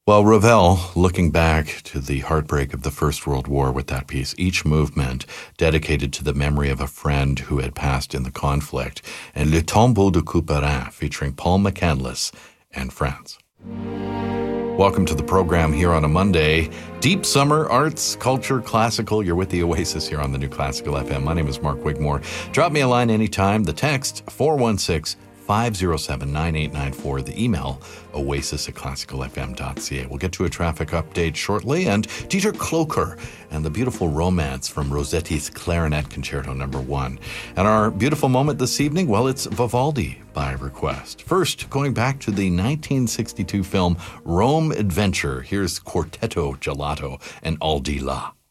Well, Ravel, looking back to the heartbreak of the First World War with that piece, each movement dedicated to the memory of a friend who had passed in the conflict, and Le Tombeau de Couperin, featuring Paul McCandless and friends. Welcome to the program here on a Monday. Deep summer, arts, culture, classical. You're with the Oasis here on the New Classical FM. My name is Mark Wigmore. Drop me a line anytime. The text, 416-507-9894. The email, oasis@classicalfm.ca. We'll get to a traffic update shortly. And Dieter Kloker and the beautiful romance from Rossetti's Clarinet Concerto No. 1. And our beautiful moment this evening, well, it's Vivaldi by request. First, going back to the 1962 film Rome Adventure, here's Quartetto Gelato and Al Di La.